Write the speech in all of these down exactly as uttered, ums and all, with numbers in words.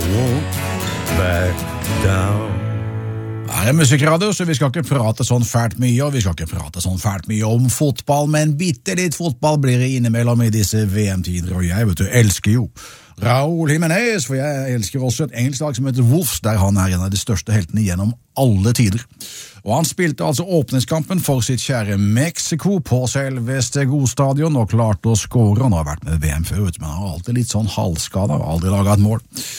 won't back down. Her er Musikradio, så vi skal ikke prate sånn fælt mye, og vi skal ikke prate sånn fælt mye om fotball, men bitte litt fotball blir det innimellom i disse V M-tider, og jeg vet du, elsker jo Raúl Jiménez, for jeg elsker også et engelsk lag som heter Wolves, der han er en av de største heltene gjennom alle tider. Og han spilte altså åpningskampen for sitt kjære Mexico på selveste godstadion, og klarte å score. Han har vært med V M før, men han har alltid litt sånn halvskadet, og aldri laget et mål.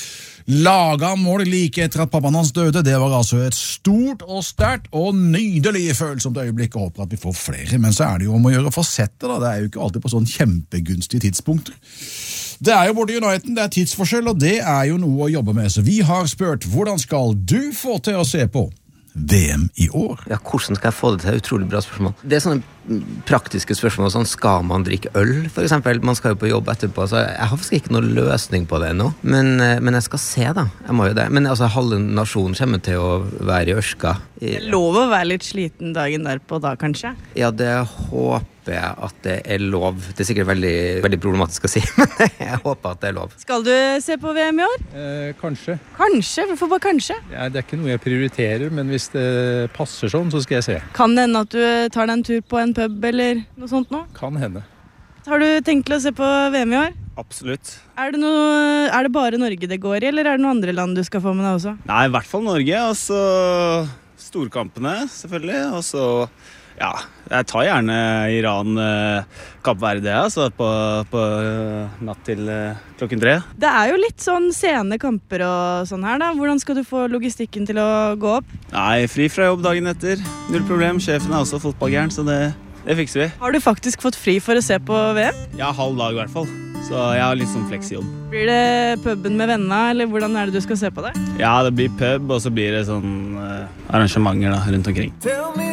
Laga mål like etter at pappaen hans døde, det var altså et stort og sterkt og nydelig følsomt øyeblikk, og håper at vi får flere, men så er det jo om å gjøre for settet da, det er jo ikke alltid på sånn kjempegunstige tidspunkter. Det er jo borte i United, det er tidsforskjell, og det er jo noe å jobbe med, så vi har spurt, hvordan skal du få til å se på V M i år? Ja, hvordan skal jeg få det til? Utrolig bra spørsmål. Det er sånne praktiske spørsmål, sånn skal man drikke øl, for eksempel? Man skal jo på jobb etterpå, så jeg har faktisk ikke noen løsning på det ennå. Men, men jeg skal se da, jeg må jo det. Men altså, halve nasjonen kommer til å være i ørska. Det er lov å være litt sliten dagen derpå da, kanskje? Ja, det håper jeg at det er lov. Det er sikkert veldig, veldig problematisk å si, men jeg håper at det er lov. Skal du se på V M i år? Eh, kanskje. Kanskje? Hvorfor bare kanskje? Ja, det er ikke noe jeg prioriterer, men hvis det passer sånn, så skal jeg se. Kan det hende at du tar deg en tur på en pub eller noe sånt nå? Kan hende. Har du tenkt til å se på V M i år? Absolutt. Er det, noe, er det bare Norge det går i, eller er det noen andre land du skal få med deg også? Nei, i hvert fall Norge, og så storkampene selvfølgelig, og så, ja, jeg tar gjerne Iran, eh, Kapp Verde, altså, på, på uh, natt til uh, klokken tre. Det er jo litt sånn sene kamper og sånn her da. Hvordan skal du få logistikken til å gå opp? Nei, fri fra jobb dagen etter. Null problem, sjefen er også fotballgæren, så det, det fikser vi. Har du faktisk fått fri for å se på V M? Ja, halv dag i hvert fall. Så jeg har litt sånn fleksjobb. Blir det puben med vennene, eller hvordan er det du skal se på det? Ja, det blir pub, og så blir det sånn uh, arrangementer da, rundt omkring.